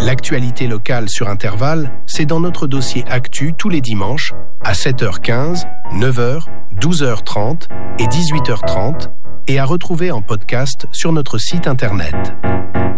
L'actualité locale sur Intervalle, c'est dans notre dossier Actu tous les dimanches à 7h15, 9h, 12h30 et 18h30 et à retrouver en podcast sur notre site internet.